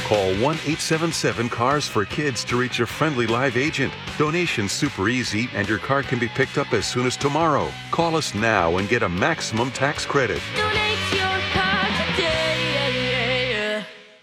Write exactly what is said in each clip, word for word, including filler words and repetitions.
Call one eight seven seven cars for kids to reach a friendly live agent. Donation's super easy and your car can be picked up as soon as tomorrow. Call us now and get a maximum tax credit. Donate your car today.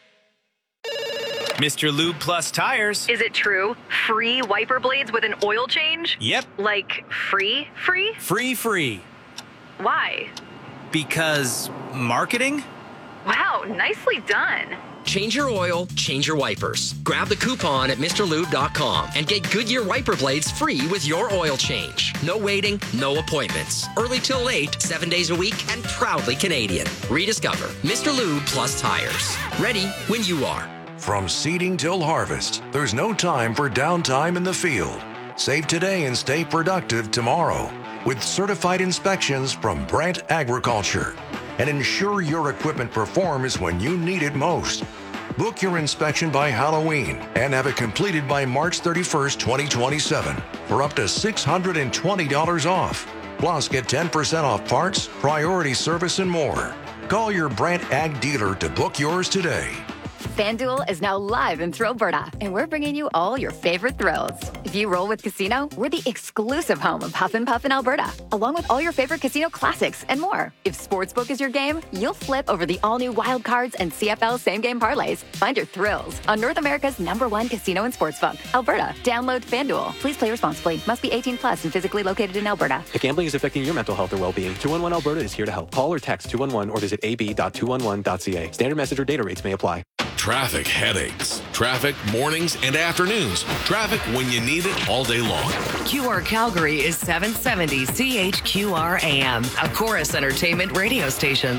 Mister Lube Plus Tires. Is it true? Free wiper blades with an oil change? Yep. Like free, free? Free, free. Why? Because marketing? Wow, nicely done. Change your oil, change your wipers. Grab the coupon at Mr Lube dot com and get Goodyear wiper blades free with your oil change. No waiting, no appointments. Early till late, seven days a week, and proudly Canadian. Rediscover Mister Lube Plus Tires. Ready when you are. From seeding till harvest, there's no time for downtime in the field. Save today and stay productive tomorrow with certified inspections from Brandt Agriculture. And ensure your equipment performs when you need it most. Book your inspection by Halloween and have it completed by March thirty-first, twenty twenty-seven for up to six hundred twenty dollars off. Plus, get ten percent off parts, priority service, and more. Call your Brandt Ag dealer to book yours today. FanDuel is now live in Thrillberta, and we're bringing you all your favorite thrills. If you roll with Casino, we're the exclusive home of Huff and Puff in Alberta, along with all your favorite casino classics and more. If Sportsbook is your game, you'll flip over the all-new Wild Cards and C F L same-game parlays. Find your thrills on North America's number one casino and sportsbook, Alberta. Download FanDuel. Please play responsibly. Must be eighteen plus and physically located in Alberta. If gambling is affecting your mental health or well-being, two one one Alberta is here to help. Call or text two one one or visit a b dot two one one dot c a. Standard message or data rates may apply. Traffic headaches. Traffic mornings and afternoons. Traffic when you need it all day long. Q R Calgary is seven seventy C H Q R A M, a Chorus Entertainment radio station.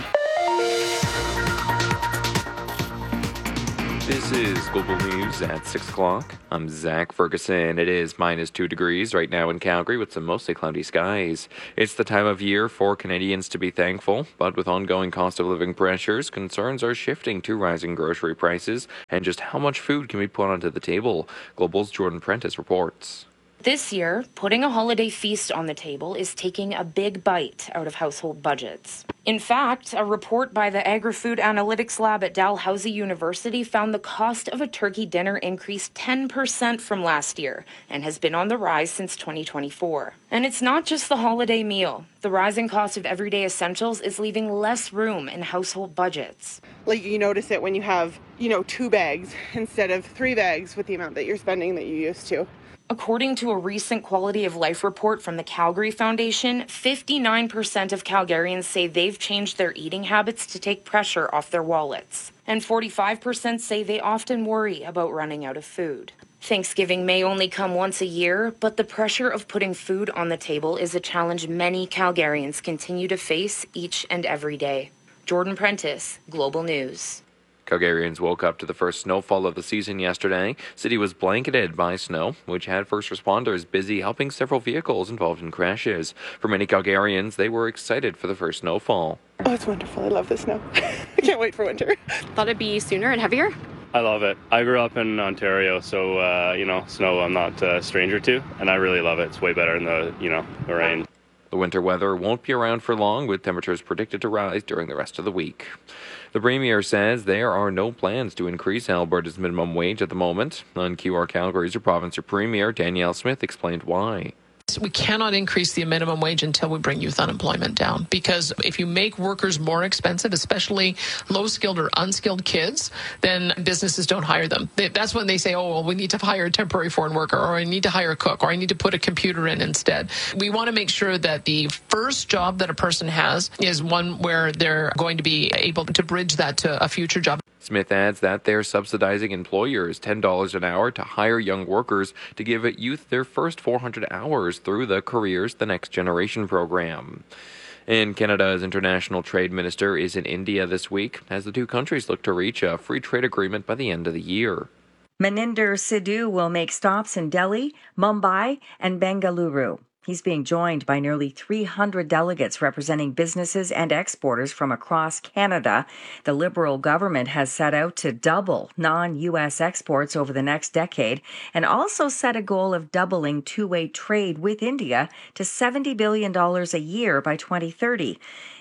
This is Global News at six o'clock. I'm Zach Ferguson. It is minus two degrees right now in Calgary with some mostly cloudy skies. It's the time of year for Canadians to be thankful, but with ongoing cost of living pressures, concerns are shifting to rising grocery prices and just how much food can be put onto the table. Global's Jordan Prentice reports. This year, putting a holiday feast on the table is taking a big bite out of household budgets. In fact, a report by the Agri-Food Analytics Lab at Dalhousie University found the cost of a turkey dinner increased ten percent from last year and has been on the rise since twenty twenty-four. And it's not just the holiday meal. The rising cost of everyday essentials is leaving less room in household budgets. Like, you notice it when you have, you know, two bags instead of three bags with the amount that you're spending that you used to. According to a recent quality of life report from the Calgary Foundation, fifty-nine percent of Calgarians say they've changed their eating habits to take pressure off their wallets. And forty-five percent say they often worry about running out of food. Thanksgiving may only come once a year, but the pressure of putting food on the table is a challenge many Calgarians continue to face each and every day. Jordan Prentice, Global News. Calgarians woke up to the first snowfall of the season yesterday. City was blanketed by snow, which had first responders busy helping several vehicles involved in crashes. For many Calgarians, they were excited for the first snowfall. Oh, it's wonderful. I love the snow. I can't wait for winter. Thought it'd be sooner and heavier. I love it. I grew up in Ontario, so, uh, you know, snow I'm not a stranger to, and I really love it. It's way better than the, you know, the rain. The winter weather won't be around for long, with temperatures predicted to rise during the rest of the week. The Premier says there are no plans to increase Alberta's minimum wage at the moment. On Q R Calgary's Province Premier Danielle Smith explained why. We cannot increase the minimum wage until we bring youth unemployment down, because if you make workers more expensive, especially low-skilled or unskilled kids, then businesses don't hire them. That's when they say, oh, well, we need to hire a temporary foreign worker, or I need to hire a cook, or I need to put a computer in instead. We want to make sure that the first job that a person has is one where they're going to be able to bridge that to a future job. Smith adds that they're subsidizing employers ten dollars an hour to hire young workers to give youth their first four hundred hours through the Careers the Next Generation program. And Canada's international trade minister is in India this week as the two countries look to reach a free trade agreement by the end of the year. Maninder Sidhu will make stops in Delhi, Mumbai, and Bengaluru. He's being joined by nearly three hundred delegates representing businesses and exporters from across Canada. The Liberal government has set out to double non-U S exports over the next decade and also set a goal of doubling two-way trade with India to seventy billion dollars a year by twenty thirty.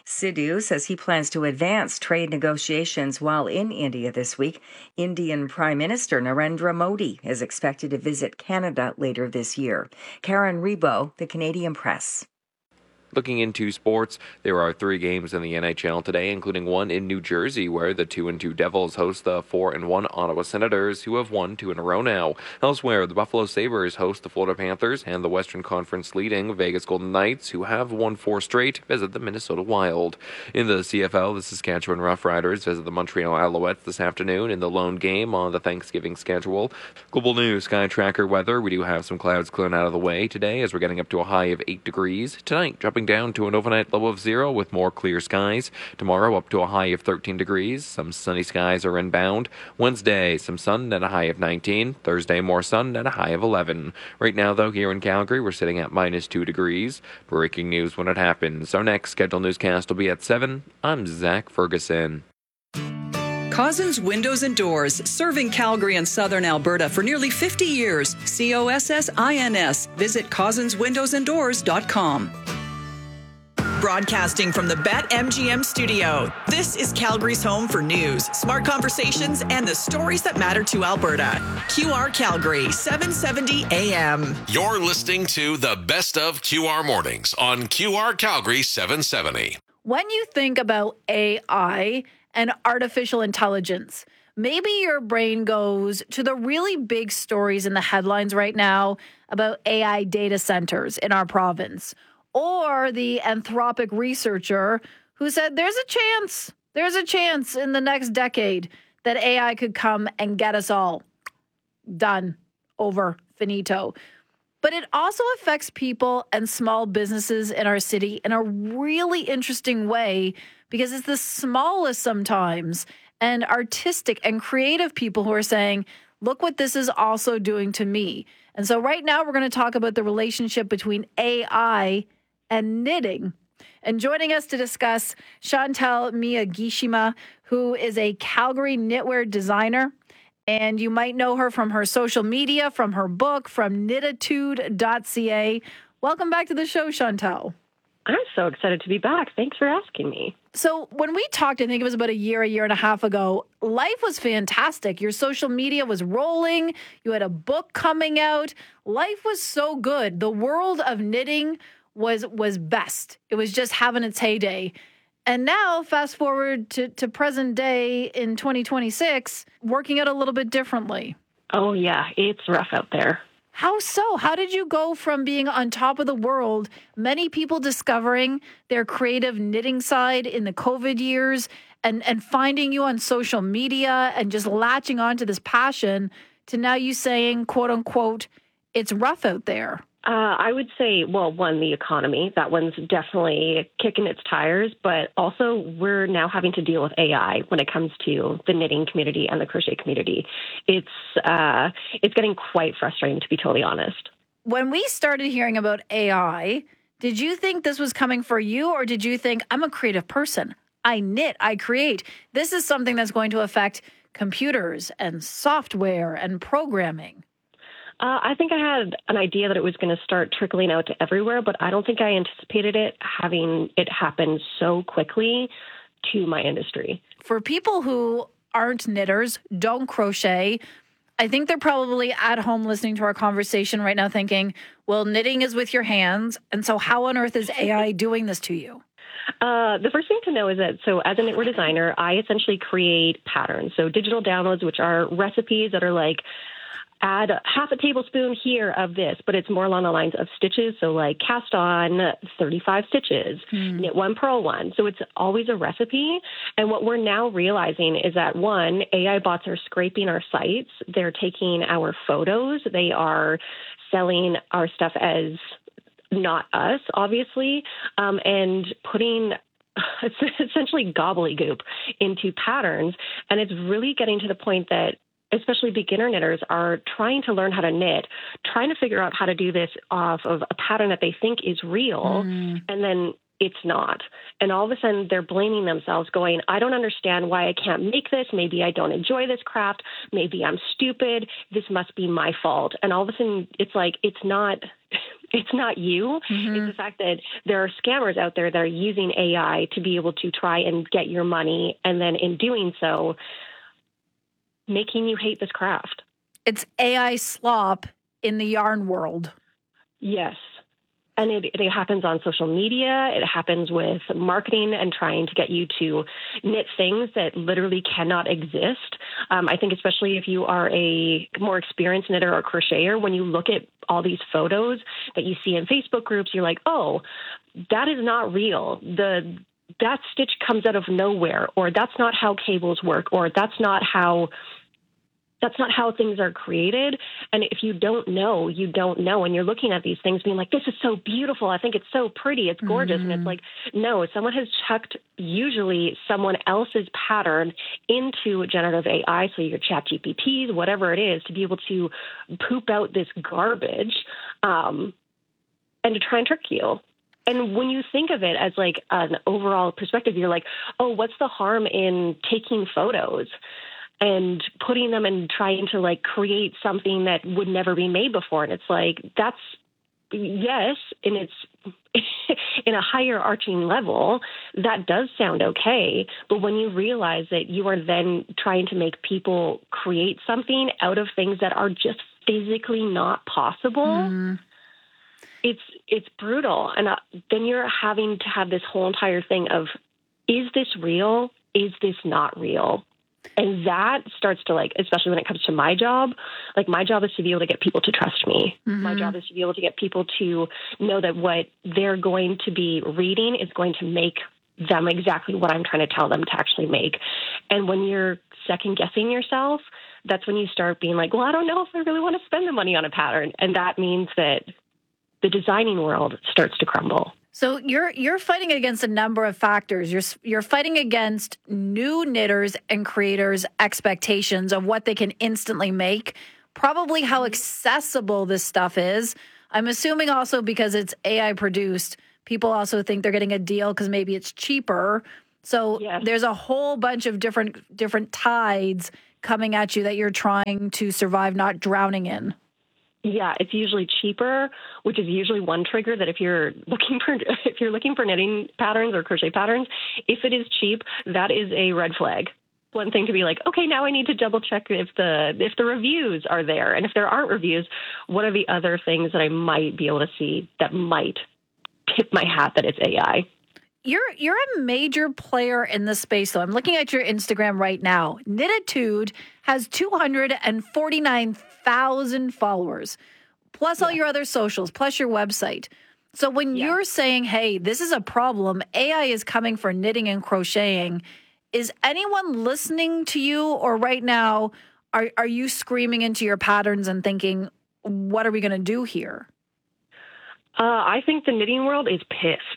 Sidhu says he plans to advance trade negotiations while in India this week. Indian Prime Minister Narendra Modi is expected to visit Canada later this year. Karen Rebo, The Canadian Press. Looking into sports, there are three games in the N H L today, including one in New Jersey, where the two and two Devils host the four and one Ottawa Senators, who have won two in a row now. Elsewhere, the Buffalo Sabres host the Florida Panthers, and the Western Conference leading Vegas Golden Knights, who have won four straight, visit the Minnesota Wild. In the C F L, the Saskatchewan Roughriders visit the Montreal Alouettes this afternoon in the lone game on the Thanksgiving schedule. Global News Sky Tracker weather. We do have some clouds clearing out of the way today as we're getting up to a high of eight degrees. Tonight, dropping down to an overnight low of zero with more clear skies. Tomorrow up to a high of thirteen degrees. Some sunny skies are inbound. Wednesday, some sun and a high of nineteen. Thursday, more sun and a high of eleven. Right now, though, here in Calgary, we're sitting at minus two degrees. Breaking news when it happens. Our next scheduled newscast will be at seven. I'm Zach Ferguson. Cozzens Windows and Doors, serving Calgary and southern Alberta for nearly fifty years. C O S S I N S. Visit cozzens windows and doors dot com. Broadcasting from the BetMGM studio, this is Calgary's home for news, smart conversations, and the stories that matter to Alberta. Q R Calgary, seven seventy A M. You're listening to the best of Q R Mornings on Q R Calgary seven seventy. When you think about A I and artificial intelligence, maybe your brain goes to the really big stories in the headlines right now about A I data centers in our province, or the Anthropic researcher who said there's a chance, there's a chance in the next decade that A I could come and get us all. Done. Over. Finito. But it also affects people and small businesses in our city in a really interesting way, because it's the smallest sometimes and artistic and creative people who are saying, look what this is also doing to me. And so right now we're going to talk about the relationship between A I and knitting. And joining us to discuss, Chantal Miyagishima, who is a Calgary knitwear designer. And you might know her from her social media, from her book, from knititude dot c a. Welcome back to the show, Chantal. I'm so excited to be back. Thanks for asking me. So when we talked, I think it was about a year, a year and a half ago, life was fantastic. Your social media was rolling. You had a book coming out. Life was so good. The world of knitting was was best. It was just having its heyday. And now, fast forward to, to present day in twenty twenty-six, working out a little bit differently. Oh, yeah. It's rough out there. How so? How did you go from being on top of the world, many people discovering their creative knitting side in the COVID years, and, and finding you on social media and just latching onto this passion, to now you saying, quote unquote, it's rough out there? Uh, I would say, well, one, the economy. That one's definitely kicking its tires. But also, we're now having to deal with A I when it comes to the knitting community and the crochet community. It's uh, it's getting quite frustrating, to be totally honest. When we started hearing about A I, did you think this was coming for you, or did you think, I'm a creative person, I knit, I create, this is something that's going to affect computers and software and programming? Uh, I think I had an idea that it was going to start trickling out to everywhere, but I don't think I anticipated it having it happen so quickly to my industry. For people who aren't knitters, don't crochet, I think they're probably at home listening to our conversation right now thinking, well, knitting is with your hands, and so how on earth is A I doing this to you? Uh, the first thing to know is that, so as a knitwear designer, I essentially create patterns. So digital downloads, which are recipes that are like, add half a tablespoon here of this, but it's more along the lines of stitches. So like cast on thirty-five stitches, mm. knit one, purl one. So it's always a recipe. And what we're now realizing is that, one, A I bots are scraping our sites. They're taking our photos. They are selling our stuff as not us, obviously, um, and putting essentially gobbledygook into patterns. And it's really getting to the point that especially beginner knitters are trying to learn how to knit, trying to figure out how to do this off of a pattern that they think is real, mm. and then it's not. And all of a sudden, they're blaming themselves, going, I don't understand why I can't make this. Maybe I don't enjoy this craft. Maybe I'm stupid. This must be my fault. And all of a sudden, it's like, it's not... it's not you. Mm-hmm. It's the fact that there are scammers out there that are using A I to be able to try and get your money, and then in doing so, making you hate this craft. It's A I slop in the yarn world. Yes. And it, it happens on social media. It happens with marketing and trying to get you to knit things that literally cannot exist. Um, I think especially if you are a more experienced knitter or crocheter, when you look at all these photos that you see in Facebook groups, you're like, oh, that is not real. The that stitch comes out of nowhere, or that's not how cables work, or that's not how... That's not how things are created. And if you don't know, you don't know. And you're looking at these things being like, this is so beautiful. I think it's so pretty. It's gorgeous. Mm-hmm. And it's like, no, someone has chucked usually someone else's pattern into generative A I, so your Chat G P Ts, whatever it is, to be able to poop out this garbage um, and to try and trick you. And when you think of it as like an overall perspective, you're like, oh, what's the harm in taking photos and putting them and trying to like create something that would never be made before? And it's like, that's, yes, and it's in a higher arching level, that does sound okay. But when you realize that you are then trying to make people create something out of things that are just physically not possible, mm. it's, it's brutal. And uh, then you're having to have this whole entire thing of, is this real? Is this not real? And that starts to, like, especially when it comes to my job, like my job is to be able to get people to trust me. Mm-hmm. My job is to be able to get people to know that what they're going to be reading is going to make them exactly what I'm trying to tell them to actually make. And when you're second guessing yourself, that's when you start being like, well, I don't know if I really want to spend the money on a pattern. And that means that the designing world starts to crumble. So you're you're fighting against a number of factors. You're you're fighting against new knitters and creators' expectations of what they can instantly make, probably how accessible this stuff is. I'm assuming also because it's A I produced, people also think they're getting a deal because maybe it's cheaper. So yes. There's a whole bunch of different different tides coming at you that you're trying to survive, not drowning in. Yeah, it's usually cheaper, which is usually one trigger that if you're looking for if you're looking for knitting patterns or crochet patterns, if it is cheap, that is a red flag. One thing to be like, okay, now I need to double check if the if the reviews are there. And if there aren't reviews, what are the other things that I might be able to see that might tip my hat that it's A I? You're you're a major player in this space, though. I'm looking at your Instagram right now. Knititude has two hundred forty-nine thousand followers, plus yeah. all your other socials, plus your website. So when yeah. you're saying, hey, this is a problem, A I is coming for knitting and crocheting, is anyone listening to you? Or right now, are, are you screaming into your patterns and thinking, what are we going to do here? Uh, I think the knitting world is pissed.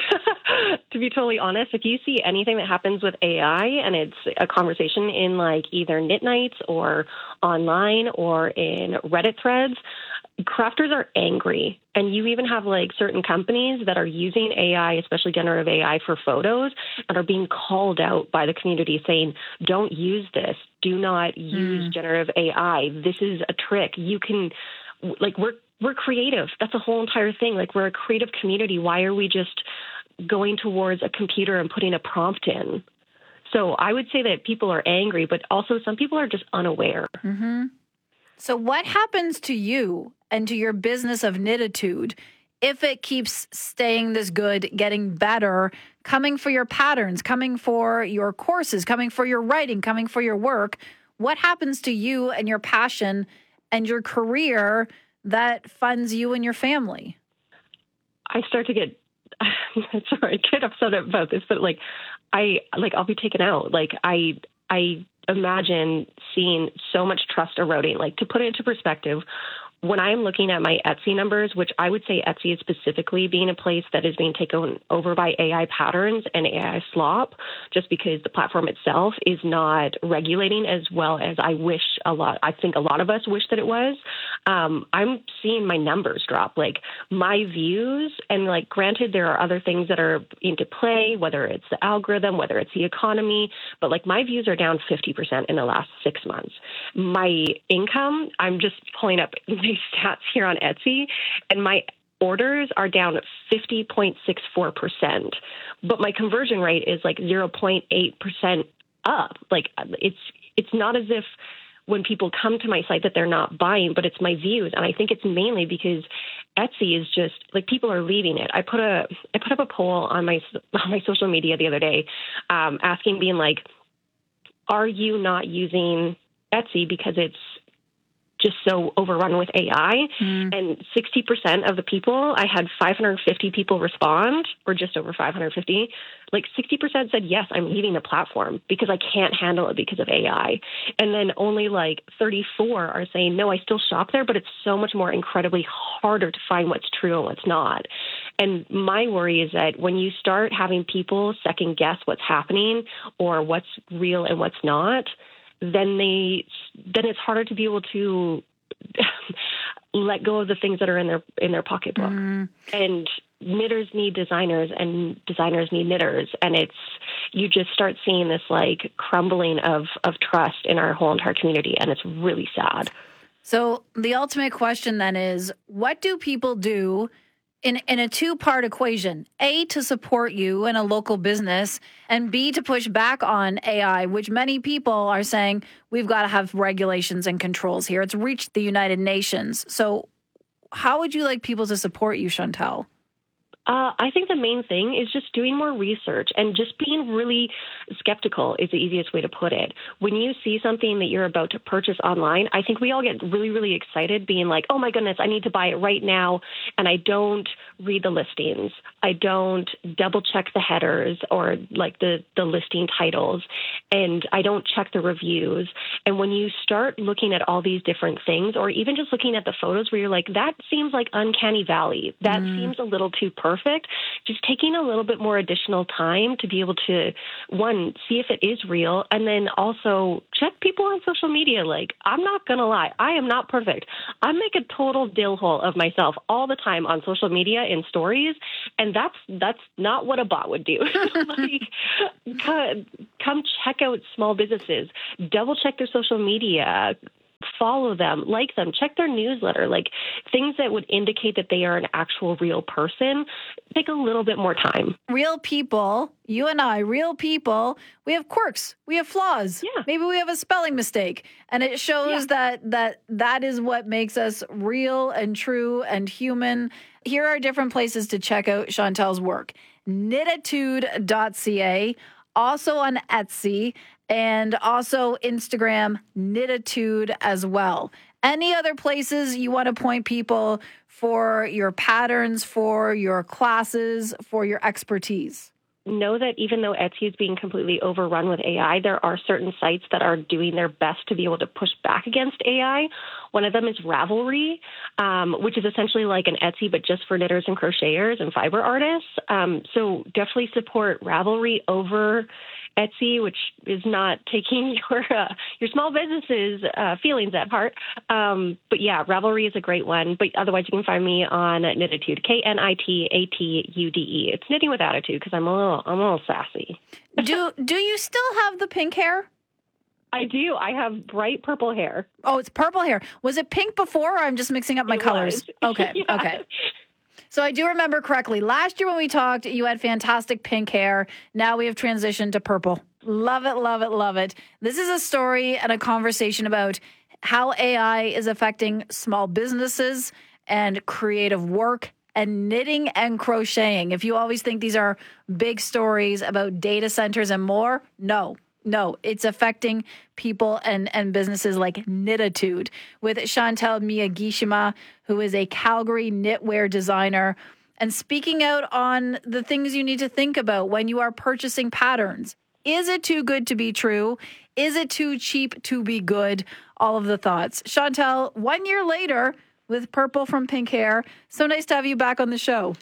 To be totally honest, if you see anything that happens with A I and it's a conversation in like either Knit Nights or online or in Reddit threads, crafters are angry. And you even have like certain companies that are using A I, especially generative A I, for photos and are being called out by the community saying, don't use this. Do not use mm. generative A I. This is a trick. You can, like, we're We're creative. That's a whole entire thing. Like, we're a creative community. Why are we just going towards a computer and putting a prompt in? So I would say that people are angry, but also some people are just unaware. Mm-hmm. So what happens to you and to your business of Knititude if it keeps staying this good, getting better, coming for your patterns, coming for your courses, coming for your writing, coming for your work? What happens to you and your passion and your career that funds you and your family? I start to get, sorry, I get upset about this, but like, I, like, I'll be taken out. Like, I, I imagine seeing so much trust eroding. Like, to put it into perspective, when I'm looking at my Etsy numbers, which I would say Etsy is specifically being a place that is being taken over by A I patterns and A I slop, just because the platform itself is not regulating as well as I wish a lot. I think a lot of us wish that it was. Um, I'm seeing my numbers drop, like my views. And like, granted, there are other things that are into play, whether it's the algorithm, whether it's the economy, but like my views are down fifty percent in the last six months. My income, I'm just pulling up stats here on Etsy, and my orders are down fifty point six four percent, but my conversion rate is like zero point eight percent up. Like it's it's not as if when people come to my site that they're not buying, but it's my views. And I think it's mainly because Etsy is just like people are leaving it. I put a I put up a poll on my on my social media the other day, um, asking, being like, are you not using Etsy because it's just so overrun with A I? Mm. And sixty percent of the people, I had five hundred fifty people respond, or just over five hundred fifty. Like sixty percent said, yes, I'm leaving the platform because I can't handle it because of A I. And then only like thirty-four are saying, no, I still shop there, but it's so much more incredibly harder to find what's true and what's not. And my worry is that when you start having people second guess what's happening or what's real and what's not, then they then it's harder to be able to let go of the things that are in their in their pocketbook. Mm. And knitters need designers, and designers need knitters, and it's you just start seeing this like crumbling of of trust in our whole entire community, and it's really sad. So the ultimate question then is, what do people do in in a two-part equation? A, to support you in a local business, and B, to push back on A I, which many people are saying we've got to have regulations and controls here. It's reached the United Nations. So how would you like people to support you, Chantal? Uh, I think the main thing is just doing more research and just being really skeptical is the easiest way to put it. When you see something that you're about to purchase online, I think we all get really, really excited being like, oh my goodness, I need to buy it right now. And I don't read the listings. I don't double check the headers or like the, the listing titles. And I don't check the reviews. And when you start looking at all these different things, or even just looking at the photos where you're like, that seems like uncanny valley. That mm. seems a little too perfect. Perfect. Just taking a little bit more additional time to be able to, one, see if it is real, and then also check people on social media. Like, I'm not going to lie, I am not perfect. I make a total dill hole of myself all the time on social media in stories, and that's that's not what a bot would do. Like, come, come check out small businesses, double check their social media, follow them, like them, check their newsletter, like things that would indicate that they are an actual real person. Take a little bit more time. Real people, you and I, real people, we have quirks, we have flaws. Yeah. Maybe we have a spelling mistake. And it shows yeah. that that that is what makes us real and true and human. Here are different places to check out Chantal's work. knititude dot c a, also on Etsy, and also Instagram, Knititude as well. Any other places you want to point people for your patterns, for your classes, for your expertise? Know that even though Etsy is being completely overrun with A I, there are certain sites that are doing their best to be able to push back against A I. One of them is Ravelry, um, which is essentially like an Etsy, but just for knitters and crocheters and fiber artists. Um, so definitely support Ravelry over Etsy, which is not taking your uh, your small business's uh, feelings at heart. Um, but yeah, Ravelry is a great one. But otherwise, you can find me on Knititude, K N I T A T U D E. It's knitting with attitude because I'm a little I'm a little sassy. do Do you still have the pink hair? I do. I have bright purple hair. Oh, it's purple hair. Was it pink before, or I'm just mixing up my it colors? Was. Okay. Yeah. Okay. So I do remember correctly. Last year when we talked, you had fantastic pink hair. Now we have transitioned to purple. Love it, love it, love it. This is a story and a conversation about how A I is affecting small businesses and creative work and knitting and crocheting. If you always think these are big stories about data centers and more, no. No, it's affecting people and, and businesses like Knititude with Chantal Miyagishima, who is a Calgary knitwear designer, and speaking out on the things you need to think about when you are purchasing patterns. Is it too good to be true? Is it too cheap to be good? All of the thoughts. Chantal, one year later with purple from pink hair. So nice to have you back on the show.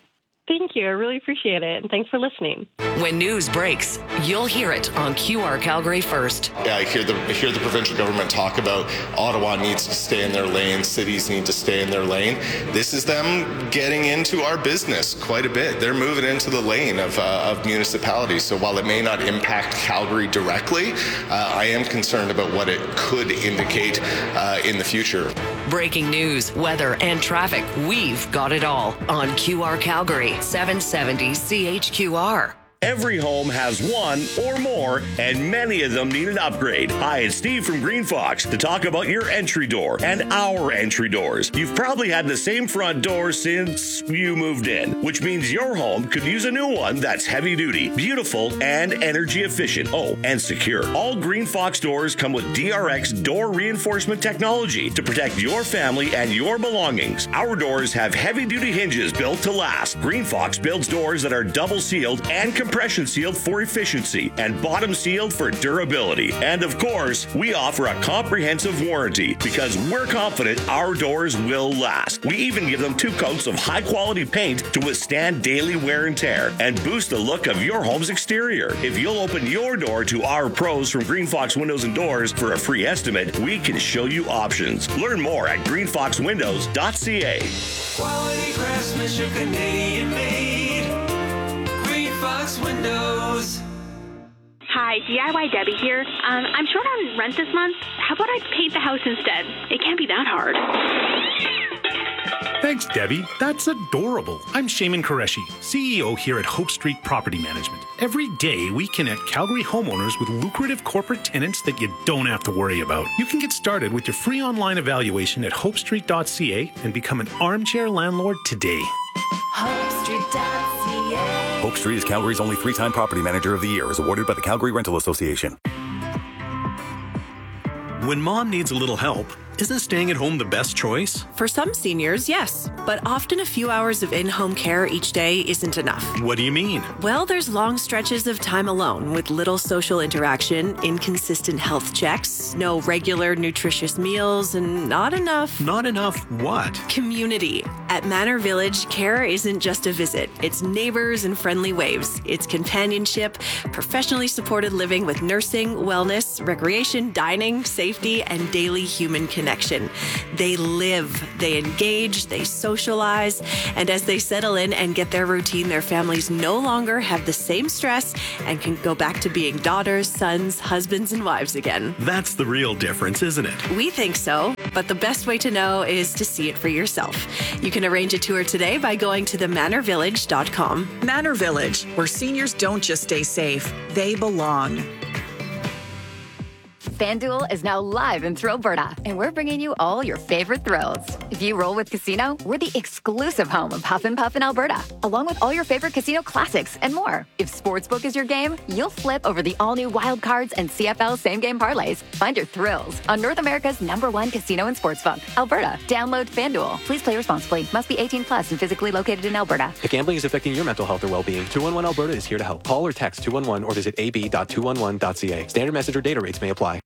Thank you. I really appreciate it. And thanks for listening. When news breaks, you'll hear it on Q R Calgary first. Yeah, I hear the I hear the provincial government talk about Ottawa needs to stay in their lane, cities need to stay in their lane. This is them getting into our business quite a bit. They're moving into the lane of, uh, of municipalities. So while it may not impact Calgary directly, uh, I am concerned about what it could indicate uh, in the future. Breaking news, weather, and traffic. We've got it all on Q R Calgary, seven seventy C H Q R. Every home has one or more, and many of them need an upgrade. Hi, it's Steve from Green Fox to talk about your entry door and our entry doors. You've probably had the same front door since you moved in, which means your home could use a new one that's heavy duty, beautiful, and energy efficient. Oh, and secure. All Green Fox doors come with D R X door reinforcement technology to protect your family and your belongings. Our doors have heavy duty hinges built to last. Green Fox builds doors that are double sealed and compression sealed for efficiency and bottom sealed for durability. And of course, we offer a comprehensive warranty because we're confident our doors will last. We even give them two coats of high quality paint to withstand daily wear and tear and boost the look of your home's exterior. If you'll open your door to our pros from Green Fox Windows and Doors for a free estimate, we can show you options. Learn more at green fox windows dot c a. Quality craftsmanship, Canadian made. Fox Windows. Hi, D I Y Debbie here. Um, I'm short on rent this month. How about I paint the house instead? It can't be that hard. Thanks, Debbie. That's adorable. I'm Shaman Qureshi, C E O here at Hope Street Property Management. Every day, we connect Calgary homeowners with lucrative corporate tenants that you don't have to worry about. You can get started with your free online evaluation at hope street dot c a and become an armchair landlord today. hope street dot c a Hope Street is Calgary's only three-time Property Manager of the Year, is awarded by the Calgary Rental Association. When mom needs a little help, isn't staying at home the best choice? For some seniors, yes. But often a few hours of in-home care each day isn't enough. What do you mean? Well, there's long stretches of time alone with little social interaction, inconsistent health checks, no regular nutritious meals, and not enough... Not enough what? Community. At Manor Village, care isn't just a visit. It's neighbors and friendly waves. It's companionship, professionally supported living with nursing, wellness, recreation, dining, safety, and daily human connection. Connection. They live, they engage, they socialize, and as they settle in and get their routine, their families no longer have the same stress and can go back to being daughters, sons, husbands, and wives again. That's the real difference, isn't it? We think so, but the best way to know is to see it for yourself. You can arrange a tour today by going to the manor village dot com. Manor Village, where seniors don't just stay safe, they belong. FanDuel is now live in Thrillberta, and we're bringing you all your favorite thrills. If you roll with Casino, we're the exclusive home of Huff and Puff in Alberta, along with all your favorite casino classics and more. If Sportsbook is your game, you'll flip over the all-new Wild Cards and C F L same-game parlays. Find your thrills on North America's number one casino and sportsbook, Alberta. Download FanDuel. Please play responsibly. Must be eighteen plus and physically located in Alberta. If gambling is affecting your mental health or well-being, two one one Alberta is here to help. Call or text two one one or visit a b dot two one one dot c a. Standard message or data rates may apply.